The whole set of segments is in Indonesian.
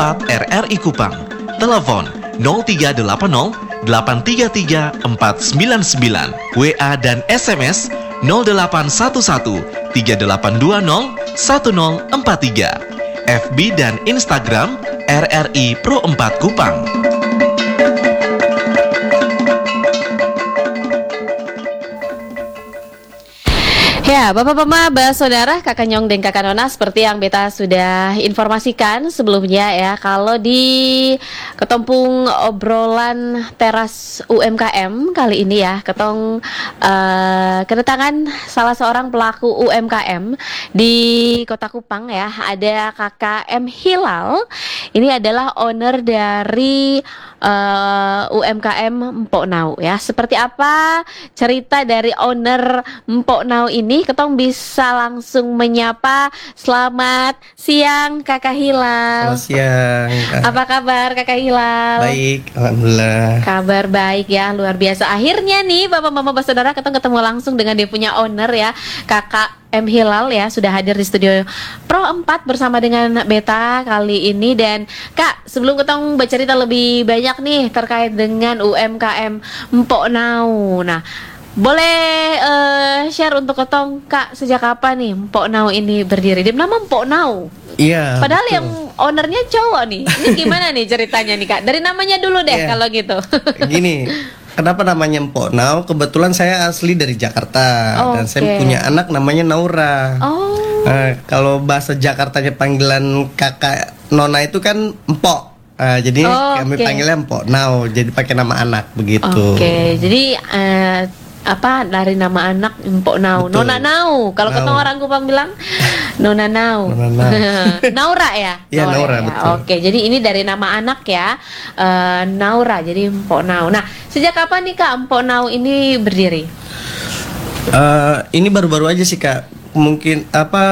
WhatsApp RRI Kupang. Telepon 0380 833 499. WA dan SMS 0811 3820 1043. FB dan Instagram RRI Pro 4 Kupang. Ya, Bapak-Bapak, Saudara, Kakak Nyong dan Kakak Nona, seperti yang Beta sudah informasikan sebelumnya ya, kalau di Ketompung obrolan teras UMKM kali ini ya, ketong kedatangan salah seorang pelaku UMKM di Kota Kupang ya, ada Kakak M. Hilal. Ini adalah owner dari UMKM Mpok Nau ya. Seperti apa cerita dari owner Mpok Nau ini? Ketong bisa langsung menyapa. Selamat siang Kakak Hilal. Selamat siang. Apa kabar Kakak Hilal? Baik, alhamdulillah. Kabar baik ya, luar biasa. Akhirnya nih Bapak Mama Saudara ketong ketemu langsung dengan dia punya owner ya, Kakak M. Hilal ya, sudah hadir di studio Pro 4 bersama dengan Beta kali ini. Dan Kak, sebelum ketong bercerita lebih banyak nih terkait dengan UMKM Mpok Nau, nah boleh share untuk ketong Kak, sejak kapan nih Mpok Nau ini berdiri? Dia nama Mpok Nau. Iya. Padahal betul. yang ownernya cowok nih. Ini gimana nih ceritanya nih Kak? Dari namanya dulu deh kalau gitu. Gini, kenapa namanya Mpok Nau? Kebetulan saya asli dari Jakarta dan saya punya anak namanya Naura. Nah, kalau bahasa Jakartanya panggilan kakak Nona itu kan Mpok. Jadi kami panggilnya Mpok Nau. Jadi pakai nama anak begitu. Jadi apa dari nama anak Mpok Nau? Betul. Nona Nau. Kalau ketemu orang Kupang bilang Nona Nau. Naura ya? Iya, Naura, betul. Jadi ini dari nama anak ya, Naura. Jadi Mpok Nau. Nah, sejak kapan nih Kak Mpok Nau ini berdiri? Ini baru-baru aja sih Kak. Mungkin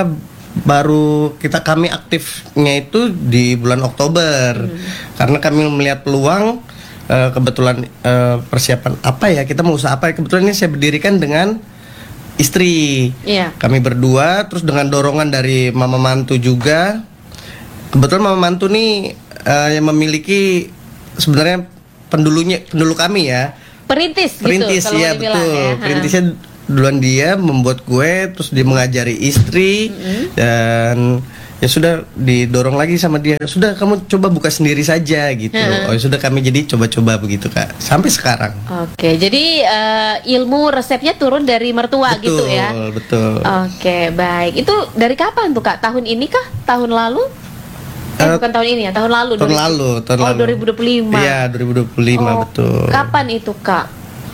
baru kami aktifnya itu di bulan Oktober. Karena kami melihat peluang. Kebetulan persiapan kita mau usaha apa? Kebetulan ini saya berdirikan dengan istri. Kami berdua, terus dengan dorongan dari mama mantu juga. Kebetulan mama mantu nih yang memiliki sebenarnya pendulu kami ya. Perintis gitu, ya betul. Ya. Perintisnya duluan dia membuat kue, terus dia mengajari istri dan ya sudah didorong lagi sama dia, sudah kamu coba buka sendiri saja gitu. Sudah kami jadi coba-coba begitu Kak sampai sekarang. Jadi ilmu resepnya turun dari mertua gitu ya. Betul. Baik. Itu dari kapan tuh Kak? Tahun ini kah? Tahun lalu? Bukan tahun ini ya, tahun lalu. Tahun lalu. 2025. Iya, 2025 betul. Kapan itu Kak?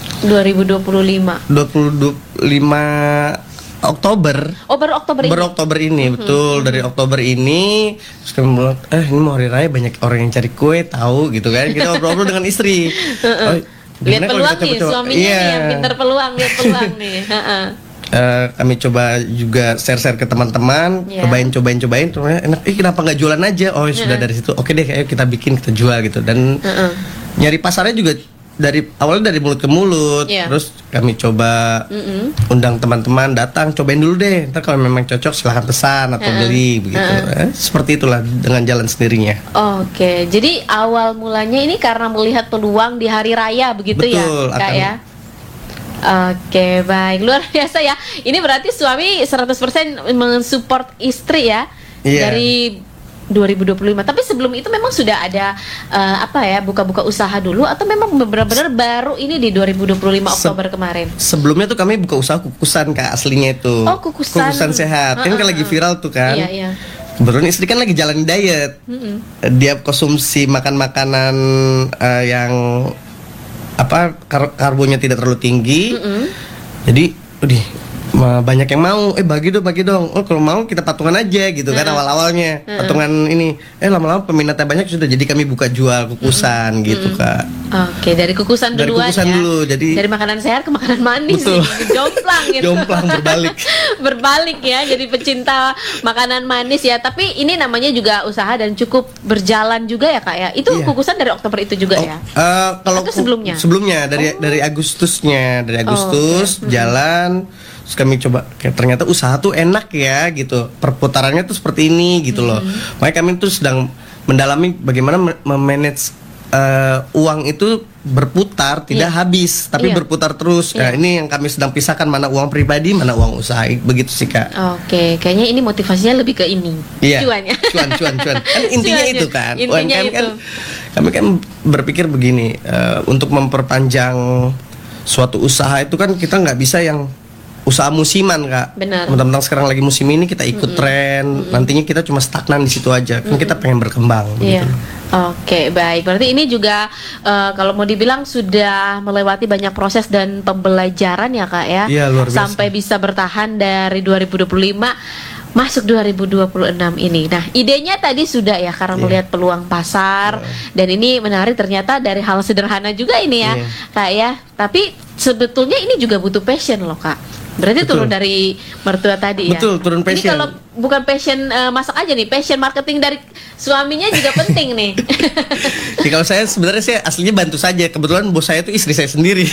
2025. 2025 Oktober. Baru Oktober ini. Baru Oktober ini, betul. Dari Oktober ini, terus kami bilang, ini mau hari raya banyak orang yang cari kue, tahu gitu kan. Kita ngobrol dengan istri. Lihat peluang nih, suaminya nih yang pintar peluang, lihat peluang nih. Kami coba juga share ke teman-teman, cobain, terus enak. Kenapa nggak jualan aja? Sudah dari situ. Oke deh, ayo kita bikin, kita jual gitu. Dan nyari pasarnya juga awalnya dari mulut ke mulut, terus kami coba undang teman-teman datang, cobain dulu deh, ntar kalau memang cocok silahkan pesan atau beli begitu. Seperti itulah dengan jalan sendirinya. Jadi awal mulanya ini karena melihat peluang di hari raya begitu. Betul, ya Kak ya. Baik, luar biasa ya. Ini berarti suami 100% mensupport istri ya. Dari 2025. Tapi sebelum itu memang sudah ada buka-buka usaha dulu atau memang benar-benar baru ini di 2025 Oktober kemarin? Sebelumnya tuh kami buka usaha kukusan Kak, aslinya itu. Kukusan sehat. Kan lagi viral tuh kan. Iya. Kebetulan istri kan lagi jalan diet. Dia konsumsi makanan yang karbonya tidak terlalu tinggi. Jadi banyak yang mau, bagi dong. Kalau mau kita patungan aja gitu kan awal-awalnya. Patungan ini. Lama-lama peminatnya banyak, sudah jadi kami buka jual kukusan gitu Kak. Dari kukusan dulu. Jadi dari makanan sehat ke makanan manis. Jomplang gitu. Jomplang berbalik ya, jadi pecinta makanan manis ya. Tapi ini namanya juga usaha dan cukup berjalan juga ya Kak ya. Itu kukusan dari Oktober itu juga ya? Kalau sebelumnya dari Agustusnya, jalan. Terus kami coba, ternyata usaha tuh enak ya gitu, perputarannya tuh seperti ini gitu loh. Makanya kami tuh sedang mendalami bagaimana memanage uang itu berputar, tidak habis, tapi Iya. berputar terus. Iya. Nah, ini yang kami sedang pisahkan, mana uang pribadi, mana uang usaha. Begitu sih, Kak. Oke, kayaknya ini motivasinya lebih ke ini. Iya. Cuannya. Cuan. Kan intinya Cuannya. itu kan. Intinya UMKM kan itu. kami kan berpikir begini, untuk memperpanjang suatu usaha itu kan kita nggak bisa yang usaha musiman, Kak. Benar. Mentang-mentang sekarang lagi musim ini kita ikut tren, nantinya kita cuma stagnan di situ aja. Kan kita pengen berkembang Iya. gitu. Oke, baik. Berarti ini juga kalau mau dibilang sudah melewati banyak proses dan pembelajaran ya, Kak ya. Iya, luar biasa. Sampai bisa bertahan dari 2025 masuk 2026 ini. Nah, idenya tadi sudah ya karena Iya. melihat peluang pasar dan ini menarik ternyata dari hal sederhana juga ini ya, Iya. Kak ya. Tapi sebetulnya ini juga butuh passion loh, Kak. Berarti Betul. turun dari mertua tadi ya. Betul, turun Ini passion. kalau bukan passion masak aja nih, passion marketing dari suaminya juga penting nih. Jadi kalau saya sebenarnya saya aslinya bantu saja. Kebetulan bos saya itu istri saya sendiri.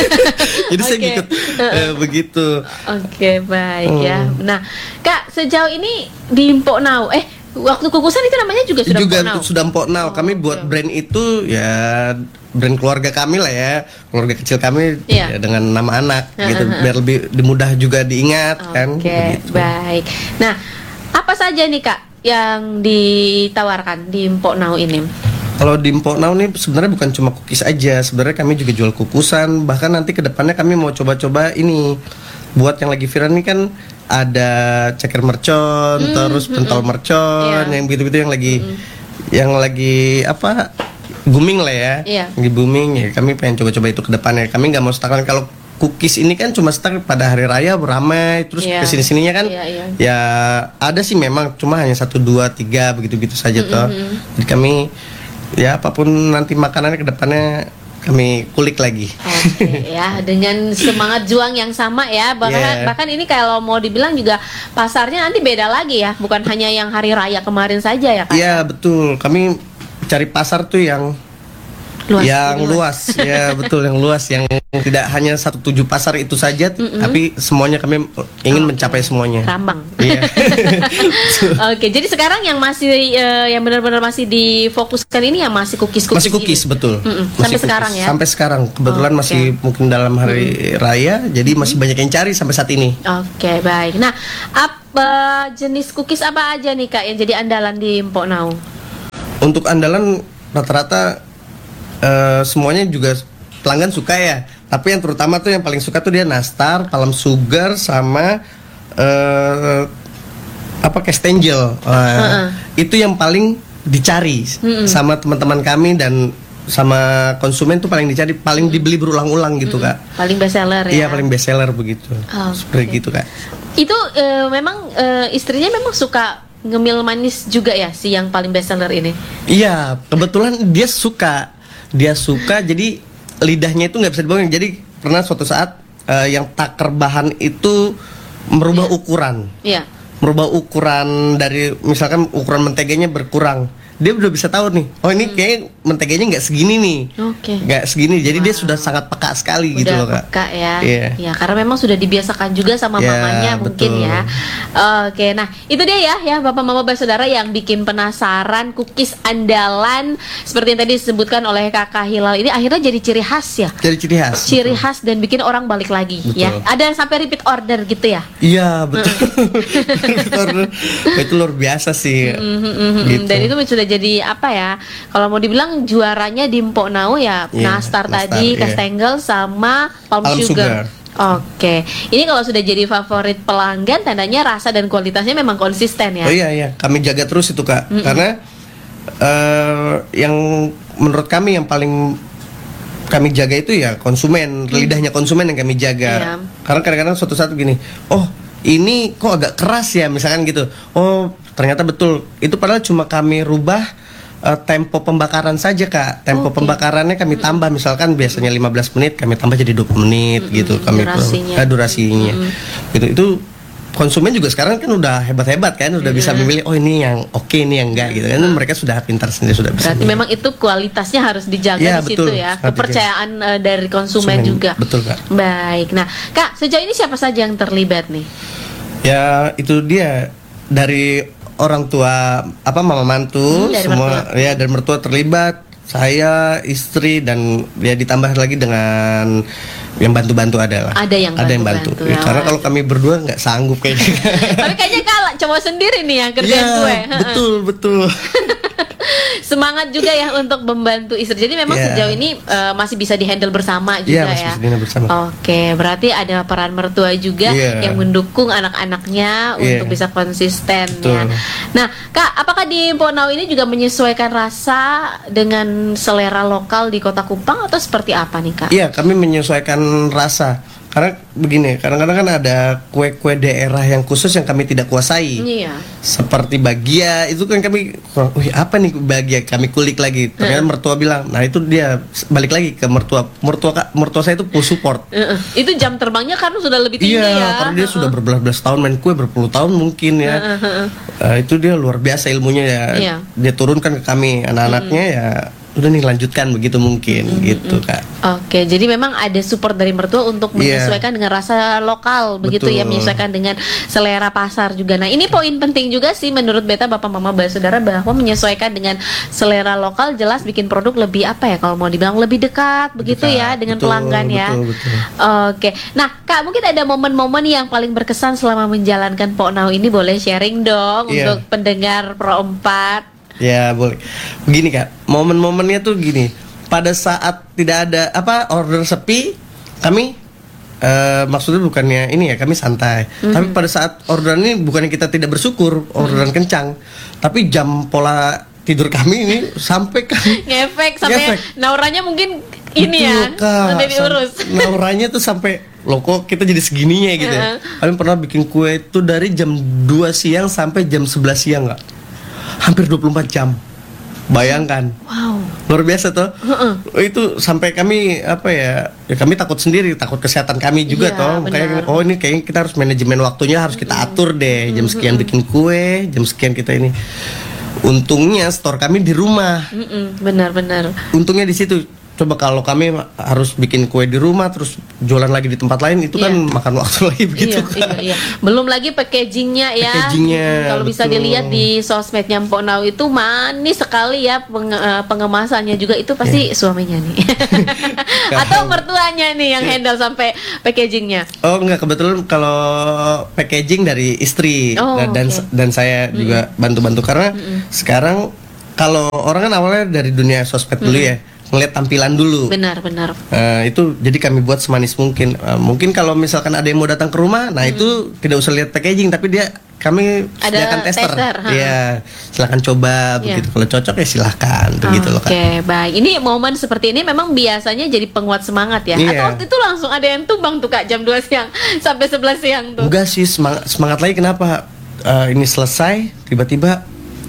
Jadi saya Oke. ngikut begitu. Oke, baik ya. Nah, Kak, sejauh ini di Mpok Now, waktu kukusan itu namanya juga sudah Juga Mpok Now. sudah Mpok Now. Kami buat brand itu ya brand keluarga kami lah ya, keluarga kecil kami Iya. ya, dengan nama anak gitu, biar lebih mudah juga diingat kan. Oke, Begitu. baik. Nah, apa saja nih Kak yang ditawarkan di Mpok Now ini? Kalau di Mpok Now nih sebenarnya bukan cuma cookies aja, sebenarnya kami juga jual kukusan. Bahkan nanti kedepannya kami mau coba-coba ini buat yang lagi viral ini kan ada ceker mercon, terus pentol mercon, Iya. yang gitu-gitu yang lagi apa booming lah ya, Iya. lagi booming ya. Kami pengen coba-coba itu kedepannya. Kami nggak mau stagnan. Kalau cookies ini kan cuma stuck pada hari raya beramai, terus Iya. kesini-sininya kan Iya, iya. ya ada sih memang cuma hanya 1, 2, 3 begitu-begitu saja toh. Jadi kami ya apapun nanti makanannya ke depannya kami kulik lagi. Oke ya, dengan semangat juang yang sama ya. Yeah. Bahkan ini kalau mau dibilang juga pasarnya nanti beda lagi ya, bukan hanya yang hari raya kemarin saja ya, Kak. Iya betul. Kami cari pasar tuh yang Luas, yang lebih luas. Ya betul, yang luas, yang tidak hanya 1 pasaar itu saja, tapi semuanya kami ingin mencapai semuanya. Rambang. Iya. Oke, jadi sekarang yang masih yang benar-benar masih difokuskan ini yang masih cookies Masih cookies ini. betul. Mm-mm. Masih Sampai sekarang ya? Sampai sekarang kebetulan Oke. masih mungkin dalam hari raya, jadi masih banyak yang cari sampai saat ini. Oke, baik. Nah, apa jenis cookies apa aja nih Kak yang jadi andalan di Mpok Now? Untuk andalan rata-rata semuanya juga pelanggan suka ya. Tapi yang terutama tuh yang paling suka tuh dia nastar, palm sugar sama apa Castangel. Itu yang paling dicari sama teman-teman kami dan sama konsumen tuh paling dicari, paling dibeli berulang-ulang gitu Kak. Paling best seller ya? Iya paling best seller begitu. Oke. Seperti gitu Kak. Itu memang istrinya memang suka ngemil manis juga ya si yang paling best seller ini? Iya, kebetulan dia suka jadi lidahnya itu nggak bisa dibohongin. Jadi pernah suatu saat yang taker bahan itu merubah ukuran, Iya. merubah ukuran dari misalkan ukuran menteganya berkurang. Dia udah bisa tahu nih, oh ini kayak menteganya nggak segini nih, Oke. nggak segini. Jadi dia sudah sangat peka sekali gitu loh Udah Kak. peka ya. Iya. Ya, karena memang sudah dibiasakan juga sama Ya, mamanya mungkin betul. ya. Oke, nah itu dia ya Bapak Mama Saudara yang bikin penasaran cookies andalan seperti yang tadi disebutkan oleh Kakak Hilal ini akhirnya jadi ciri khas ya. Jadi ciri khas. Ciri khas dan bikin orang balik lagi Betul. ya. Ada yang sampai repeat order gitu ya. Iya betul. Itu luar biasa sih. Gitu. Dan itu sudah jadi apa ya? Kalau mau dibilang juaranya di Mpok Now ya, Iya, nastar nastar, tadi, iya. Castangel sama palm Palm sugar. sugar. Oke, ini kalau sudah jadi favorit pelanggan, tandanya rasa dan kualitasnya memang konsisten ya. Oh iya, kami jaga terus itu Kak, karena yang menurut kami yang paling kami jaga itu ya konsumen, lidahnya konsumen yang kami jaga. Iya. Karena kadang-kadang suatu saat begini, oh ini kok agak keras ya misalkan gitu. Oh ternyata betul, itu padahal cuma kami rubah tempo pembakaran saja Kak. Tempo Oke. pembakarannya kami tambah, misalkan biasanya 15 menit kami tambah jadi 20 menit gitu kami durasinya. durasinya. Gitu itu konsumen juga sekarang kan udah hebat-hebat kan, udah bisa memilih oh ini yang oke, ini yang enggak gitu kan. Mereka sudah pintar sendiri, sudah bisa. Berarti memang itu kualitasnya harus dijaga Iya, di situ betul. ya. Harus Kepercayaan dari konsumen juga. Betul Kak. Baik. Nah, Kak, sejauh ini siapa saja yang terlibat nih? Ya itu dia dari orang tua mama mantu dari semua ya, dan mertua terlibat, saya, istri, dan ya ditambah lagi dengan yang bantu-bantu ada lah. Ada yang bantu. Ya, karena kalau kami berdua nggak sanggup kayaknya. Tapi kayaknya kalah cowok sendiri nih yang kerjain kue. Betul. Semangat juga ya untuk membantu istri. Jadi memang sejauh ini masih bisa dihandle bersama juga masih ya. bisa dihandle bersama. Oke, berarti ada peran mertua juga yang mendukung anak-anaknya untuk bisa konsisten ya. Nah, Kak, apakah di Ponau ini juga menyesuaikan rasa dengan selera lokal di Kota Kupang atau seperti apa nih, Kak? Iya, kami menyesuaikan rasa. Karena begini, kadang-kadang kan ada kue-kue daerah yang khusus yang kami tidak kuasai. Iya. Seperti bagia, itu kan kami, apa nih bagia? Kami kulik lagi. Ternyata mertua bilang, nah itu dia balik lagi ke mertua. Mertua saya itu full support. Itu jam terbangnya kan sudah lebih tinggi ya. Karena dia sudah berbelas-belas tahun main kue, berpuluh tahun mungkin ya. Itu dia luar biasa ilmunya ya. Dia turunkan ke kami anak-anaknya ya. Udah nih lanjutkan begitu mungkin gitu, Kak. Oke, jadi memang ada support dari mertua untuk menyesuaikan dengan rasa lokal begitu ya, menyesuaikan dengan selera pasar juga. Nah, ini poin penting juga sih menurut Beta, Bapak Mama Saudara, bahwa menyesuaikan dengan selera lokal jelas bikin produk lebih kalau mau dibilang lebih dekat begitu ya dengan pelanggan ya. Betul. Oke. Nah, Kak, mungkin ada momen-momen yang paling berkesan selama menjalankan Ponau ini, boleh sharing dong untuk pendengar Pro 4. Ya boleh. Begini Kak, momen-momennya tuh gini. Pada saat tidak ada order sepi, kami maksudnya bukannya ini ya, kami santai. Tapi pada saat orderan ini bukannya kita tidak bersyukur, orderan kencang, tapi jam pola tidur kami ini sampai ngefek sampai nauranya mungkin ini Kak, udah diurus. Nauranya tuh sampai loh kok kita jadi segininya gitu ya. Kami pernah bikin kue itu dari jam 2 siang sampai jam 11 siang Kak. Hampir 24 jam. Bayangkan. Wow. Luar biasa tuh. Itu sampai kami kami takut sendiri, takut kesehatan kami juga toh. Makanya ini kayaknya kita harus manajemen waktunya harus kita atur deh. Jam sekian bikin kue, jam sekian kita ini. Untungnya store kami di rumah. Benar. Untungnya di situ. Coba kalau kami harus bikin kue di rumah terus jualan lagi di tempat lain, itu kan makan waktu lagi begitu. Iya. Belum lagi packagingnya ya. Kalau bisa dilihat di sosmednya Mpok Nau itu manis sekali ya, pengemasannya juga itu pasti suaminya nih. Atau mertuanya nih yang handle sampai packagingnya. Oh enggak, kebetulan kalau packaging dari istri dan saya juga bantu-bantu karena sekarang kalau orang kan awalnya dari dunia sosmed dulu ya. Ngeliat tampilan dulu. Benar. Itu jadi kami buat semanis mungkin. Mungkin kalau misalkan ada yang mau datang ke rumah, nah itu tidak usah lihat packaging, tapi kami sediakan tester. Iya, silakan coba begitu. Kalau cocok ya silakan begitu loh Kak. Oke, baik. Ini momen seperti ini memang biasanya jadi penguat semangat ya. Atau waktu itu langsung ada yang tumbang tuh Kak jam 2 siang sampai 11 siang tuh. Enggak sih, semangat lagi kenapa? Ini selesai tiba-tiba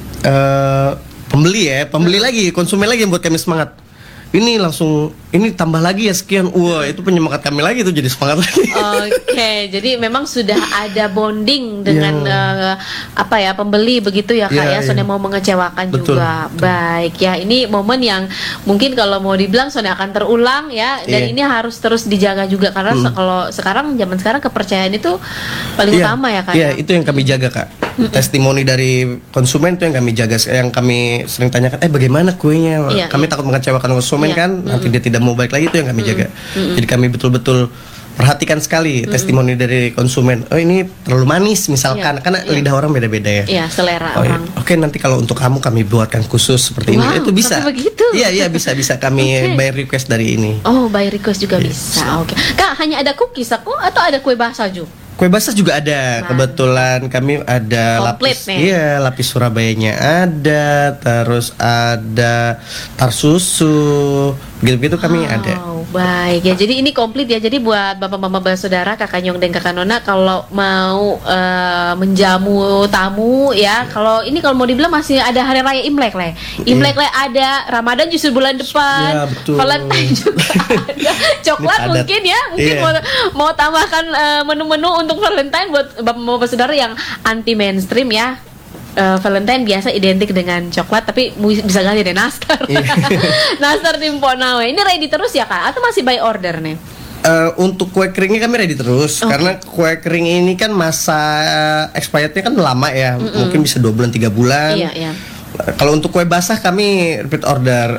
pembeli lagi, konsumen lagi yang buat kami semangat. Ini langsung, ini tambah lagi ya sekian. Wah, itu penyemangat kami lagi, itu jadi semangat lagi. Oke, jadi memang sudah ada bonding dengan pembeli begitu ya Kak ya. Soalnya mau mengecewakan juga. Betul. Baik ya, ini momen yang mungkin kalau mau dibilang soalnya akan terulang ya. Dan ini harus terus dijaga juga karena kalau zaman sekarang kepercayaan itu paling utama ya Kak. Iya, itu yang kami jaga Kak. Testimoni dari konsumen itu yang kami jaga. Yang kami sering tanyakan, bagaimana kuenya? Kami takut mengecewakan konsumen kan, nanti dia tidak mau balik lagi, itu yang kami jaga. Jadi kami betul-betul perhatikan sekali testimoni dari konsumen. Oh ini terlalu manis misalkan, karena lidah orang beda-beda ya. Iya, selera orang. Oke, nanti kalau untuk kamu kami buatkan khusus seperti ini. Itu bisa. Begitu. Iya bisa kami by request dari ini. Oh, by request juga bisa. Oke. Kak, hanya ada cookies atau ada kue basah juga? Kue basah juga ada. Kebetulan kami ada komplit lapis. Lapis Surabayanya ada, terus ada tar susu. Gitu-gitu kami ada. Baik ya. Jadi ini komplit ya. Jadi buat Bapak Mama Saudara, Kakak Nyong dan Kakak Nona kalau mau menjamu tamu ya. Kalau mau dibilang masih ada hari raya Imlek lah. Imlek lah ada, Ramadan justru bulan depan. Betul. Valentine juga ada. Coklat mungkin ya. Mungkin mau tambahkan menu-menu untuk Valentine buat Bapak Mama Saudara yang anti mainstream ya. Valentine biasa identik dengan coklat, tapi bisa ganti deh nastar. Nastar tim Ponawe. Ini ready terus ya Kak? Atau masih by order nih? Untuk kue keringnya kami ready terus karena kue kering ini kan masa expirednya kan lama ya, mungkin bisa 2 bulan 3 bulan. Iya, iya. Kalau untuk kue basah kami repeat order,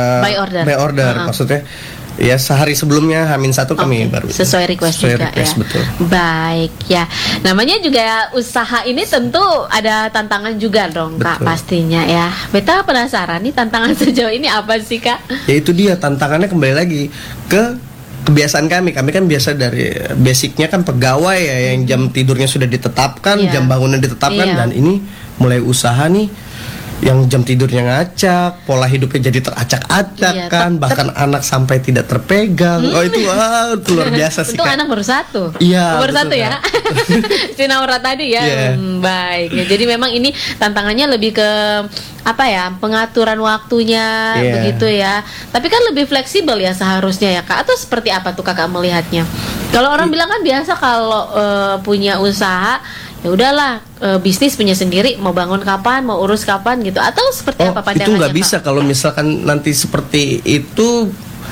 by order maksudnya. Ya sehari sebelumnya H-1 kami baru sesuai request juga ya. Betul. Baik ya. Namanya juga usaha ini tentu ada tantangan juga dong Kak, Betul. pastinya ya. Beta penasaran nih tantangan sejauh ini apa sih Kak? Ya itu dia tantangannya, kembali lagi ke kebiasaan kami. Kami kan biasa dari basicnya kan pegawai ya, yang jam tidurnya sudah ditetapkan, Iya. jam bangunnya ditetapkan, Iya. dan ini mulai usaha nih yang jam tidurnya ngacak, pola hidupnya jadi teracak-acak Iya, kan, bahkan anak sampai tidak terpegang. Oh itu itu luar biasa sih Untuk Kak. anak baru 1. Iya, Baru betul, 1 ya. Si Naura tadi ya. Iya. Baik. Ya, jadi memang ini tantangannya lebih ke apa ya? Pengaturan waktunya Iya. begitu ya. Tapi kan lebih fleksibel ya seharusnya ya Kak. Atau seperti apa tuh Kakak melihatnya? Kalau orang bilang kan biasa kalau punya usaha ya udahlah, bisnis punya sendiri, mau bangun kapan, mau urus kapan gitu, atau seperti apa pandangannya? Itu nggak Kak? bisa kalau misalkan nanti seperti itu,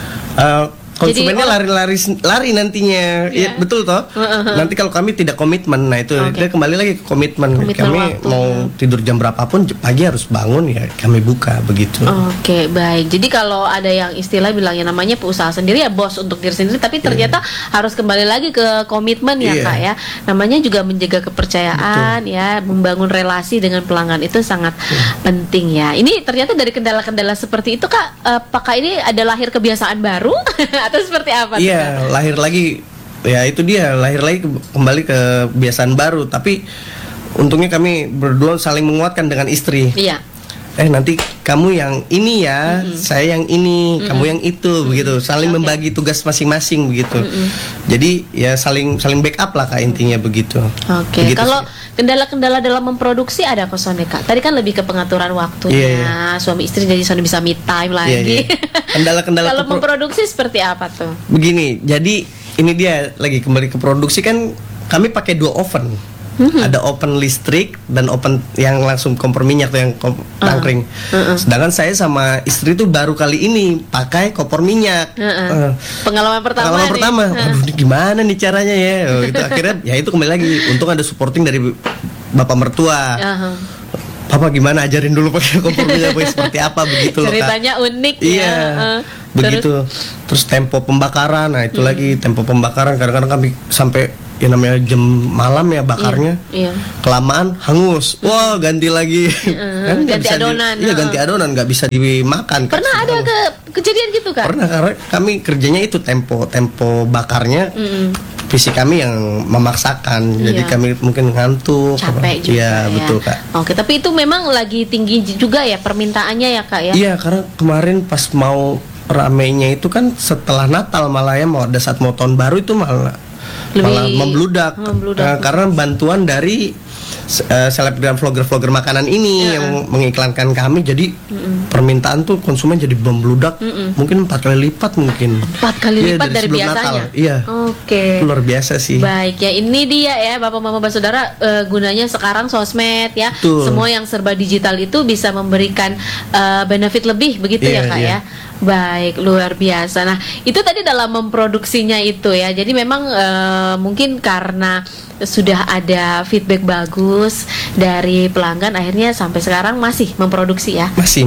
konsumennya lari nantinya. Iya. Ya, betul toh. Nanti kalau kami tidak komitmen, nah itu Oke. dia kembali lagi ke komitmen. Komitmen Kami waktunya. mau tidur jam berapapun pagi harus bangun ya kami buka begitu. Oke, baik. Jadi kalau ada yang istilah bilangnya namanya pengusaha sendiri ya bos untuk diri sendiri, tapi ternyata harus kembali lagi ke komitmen ya Iya. Kak ya. Namanya juga menjaga kepercayaan ya, membangun relasi dengan pelanggan itu sangat penting ya. Ini ternyata dari kendala-kendala seperti itu Kak, apakah ini ada lahir kebiasaan baru atau seperti apa? tuh, Kak? Iya, lahir lagi. Ya itu dia, lahir lagi kembali ke kebiasaan baru. Tapi untungnya kami berdua saling menguatkan dengan istri. Iya. Nanti kamu yang ini ya, saya yang ini, kamu yang itu, begitu. Saling Oke. membagi tugas masing-masing begitu. Jadi ya saling backup lah Kak, intinya begitu. Oke, Begitu kalau sih. kendala-kendala dalam memproduksi ada kok Sone Kak. Tadi kan lebih ke pengaturan waktunya, Iya, suami istri jadi Sone bisa me time lagi. Iya, iya. Kendala-kendala Kalau kepro- memproduksi seperti apa tuh? Begini, jadi ini dia lagi kembali ke produksi kan, kami pakai 2 oven. Ada oven listrik dan oven yang langsung kompor minyak tuh, yang tangkring. Sedangkan saya sama istri tuh baru kali ini pakai kompor minyak. Pengalaman pertama Pengalaman nih. pertama, waduh ini gimana nih caranya ya? Oh, itu akhirnya ya itu kembali lagi. Untung ada supporting dari bapak mertua. Aha. Papa gimana ajarin dulu pakai kompor minyak seperti apa begitu loh Kak. Ceritanya unik Iya, ya. begitu. Terus tempo pembakaran, nah itu lagi tempo pembakaran. Kadang-kadang kami sampai ya namanya jam malam ya bakarnya, Iya. kelamaan hangus. Wah ganti lagi. Kan nggak ganti bisa adonan, Iya ganti adonan, nggak bisa dimakan. Kak. Pernah ada kejadian gitu Kak? Pernah, karena kami kerjanya itu tempo bakarnya. Visi kami yang memaksakan, jadi Iya. kami mungkin ngantuk. Capek juga Iya, ya. betul Kak. Oke, tapi itu memang lagi tinggi juga ya permintaannya ya Kak ya? Iya, karena kemarin pas mau ramenya itu kan setelah Natal, malah ya mau ada saat mau tahun baru itu malah Lebih membludak. membludak. Karena bantuan dari selebgram vlogger makanan ini yang mengiklankan kami, jadi permintaan tuh konsumen jadi membludak, mungkin 4 kali lipat mungkin. 4 kali Iya, lipat dari sebelum biasanya. Natal. Iya. Oke. Luar biasa sih. Baik ya, ini dia ya Bapak Mama Bapak Saudara, gunanya sekarang sosmed ya. Betul. Semua yang serba digital itu bisa memberikan benefit lebih begitu ya Iya, Kak iya. ya. Baik, luar biasa. Nah, itu tadi dalam memproduksinya itu ya. Jadi memang mungkin karena sudah ada feedback bagus dari pelanggan, akhirnya sampai sekarang masih memproduksi ya. Masih.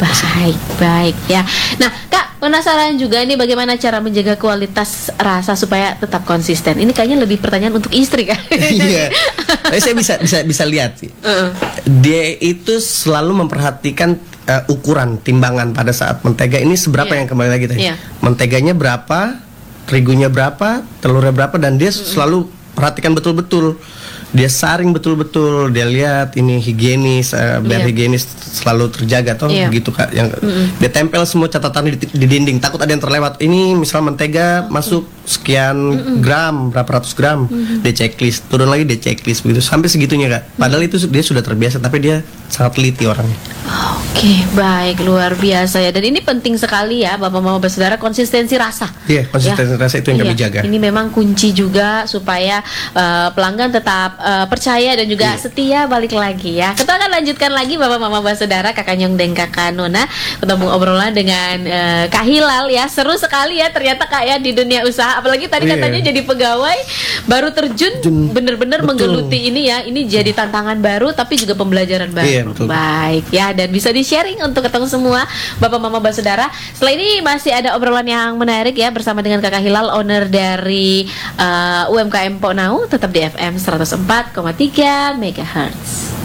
Baik ya. Nah, Kak, penasaran juga nih bagaimana cara menjaga kualitas rasa supaya tetap konsisten. Ini kayaknya lebih pertanyaan untuk istri kan? Iya. Tapi saya bisa lihat sih. Dia itu selalu memperhatikan ukuran timbangan pada saat mentega ini seberapa, Iya. yang kembali lagi tadi. Iya. Menteganya berapa, terigunya berapa, telurnya berapa, dan dia selalu perhatikan betul-betul. Dia saring betul-betul, dia lihat ini higienis, biar Iya. higienis selalu terjaga toh, Iya. begitu Kak. Yang dia tempel semua catatan di dinding, takut ada yang terlewat. Ini misal mentega masuk sekian gram, berapa ratus gram, dia checklist, turun lagi dia checklist begitu sampai segitunya Kak. Padahal itu dia sudah terbiasa, tapi dia sangat teliti orangnya. Oke, baik, luar biasa ya. Dan ini penting sekali ya, Bapak Mama Bersaudara, konsistensi rasa. Iya, konsistensi rasa itu yang kami Iya, jaga. Ini memang kunci juga supaya pelanggan tetap percaya dan juga setia balik lagi ya. Kita akan lanjutkan lagi Bapak Mama Basudara, Kakak Nyong dan Kakak Nona, ketemu obrolan dengan Kak Hilal ya. Seru sekali ya ternyata Kak ya di dunia usaha. Apalagi tadi katanya jadi pegawai baru terjun bener-bener menggeluti ini ya. Ini jadi tantangan baru tapi juga pembelajaran baru. Iya, betul. Baik ya, dan bisa di-sharing untuk ketemu semua Bapak Mama Basudara. Setelah ini masih ada obrolan yang menarik ya bersama dengan Kakak Hilal, owner dari UMKM Ponau. Tetap di FM 104,3 MHz.